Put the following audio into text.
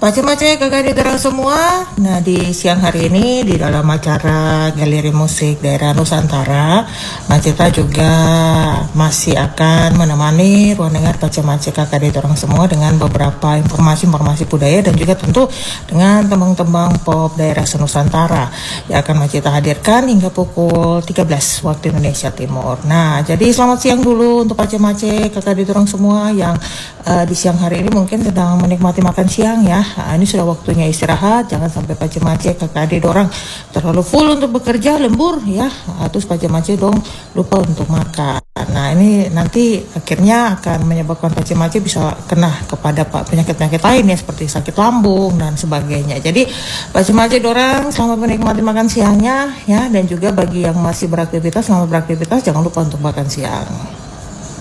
Pace-pace kakak diterang semua. Nah, di siang hari ini di dalam acara Galeri Musik Daerah Nusantara, Maceta juga masih akan menemani ruang dengar pace-pace kakak diterang semua dengan beberapa informasi budaya dan juga tentu dengan tembang-tembang pop daerah Nusantara yang akan Maceta hadirkan hingga pukul 13 waktu Indonesia Timur. Nah, jadi selamat siang dulu untuk pace-pace kakak diterang semua yang di siang hari ini mungkin sedang menikmati makan siang ya. Nah, ini sudah waktunya istirahat, jangan sampai pace-pace kakak adik orang terlalu full untuk bekerja, lembur ya. Terus pace-pace dong lupa untuk makan. Nah, ini nanti akhirnya akan menyebabkan pace-pace bisa kena kepada penyakit-penyakit lain ya seperti sakit lambung dan sebagainya. Jadi pace-pace orang selamat menikmati makan siangnya ya, dan juga bagi yang masih beraktivitas, selamat beraktivitas, jangan lupa untuk makan siang.